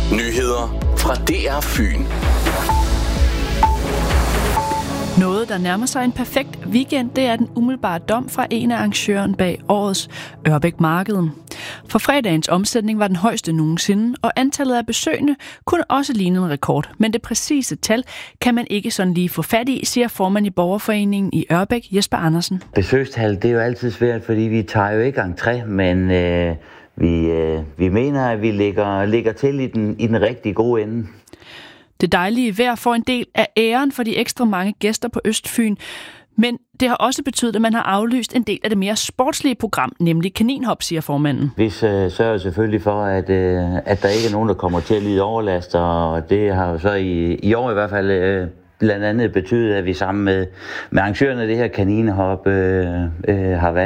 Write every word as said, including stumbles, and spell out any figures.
Nyheder fra D R Fyn. Noget, der nærmer sig en perfekt weekend, det er den umiddelbare dom fra en af arrangøren bag årets Ørbæk Marked. For fredagens omsætning var den højeste nogensinde, og antallet af besøgende kunne også ligne en rekord. Men det præcise tal kan man ikke sådan lige få fat i, siger formand i Borgerforeningen i Ørbæk, Jesper Andersen. Besøgstal, det er jo altid svært, fordi vi tager jo ikke entré, men øh, vi, øh, vi mener, at vi ligger, ligger til i den, i den rigtig gode ende. Det dejlige vejr får en del af æren for de ekstra mange gæster på Østfyn, men det har også betydet, at man har aflyst en del af det mere sportslige program, nemlig kaninhop, siger formanden. Vi sørger selvfølgelig for, at, at der ikke er nogen, der kommer til at lide overlast, og det har jo så i, i år i hvert fald blandt andet betydet, at vi sammen med, med arrangørerne af det her kaninhop øh, øh, har været